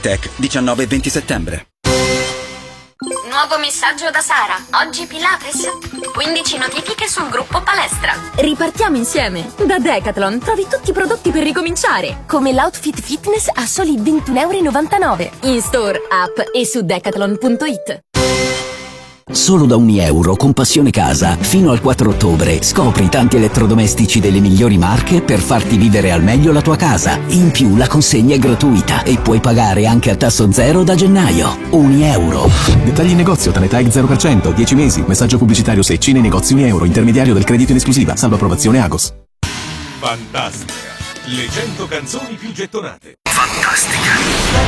Logitech, 19 e 20 settembre. Nuovo messaggio da Sara. Oggi Pilates. 15 notifiche sul gruppo palestra. Ripartiamo insieme. Da Decathlon trovi tutti i prodotti per ricominciare, come l'outfit fitness a soli 21,99 €. In store, app e su decathlon.it. Solo da €1 con Passione Casa, fino al 4 ottobre, scopri tanti elettrodomestici delle migliori marche per farti vivere al meglio la tua casa. In più la consegna è gratuita e puoi pagare anche a tasso zero da gennaio. €1. Dettagli in negozio, Tanetag 0%, 10 mesi, messaggio pubblicitario Secci nei negozi €1, intermediario del credito in esclusiva, salvo approvazione Agos. Fantastica, le 100 canzoni più gettonate. Fantastica.